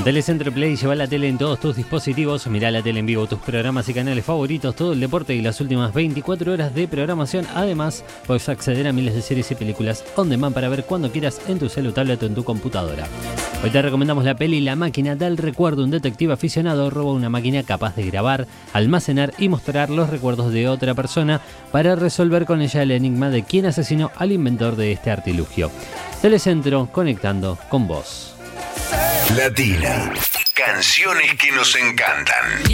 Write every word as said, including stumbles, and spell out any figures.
Con Telecentro Play lleva la tele en todos tus dispositivos, mirá la tele en vivo, tus programas y canales favoritos, todo el deporte y las últimas veinticuatro horas de programación. Además, puedes acceder a miles de series y películas on demand para ver cuando quieras en tu celu, tablet o en tu computadora. Hoy te recomendamos la peli La máquina del recuerdo. Un detective aficionado roba una máquina capaz de grabar, almacenar y mostrar los recuerdos de otra persona para resolver con ella el enigma de quién asesinó al inventor de este artilugio. Telecentro, conectando con vos. Latina. Canciones que nos encantan.